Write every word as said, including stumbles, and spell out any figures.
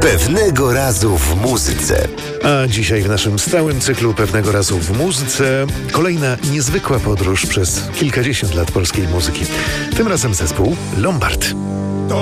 Pewnego razu w muzyce. A dzisiaj w naszym stałym cyklu Pewnego razu w muzyce kolejna niezwykła podróż przez kilkadziesiąt lat polskiej muzyki. Tym razem zespół Lombard.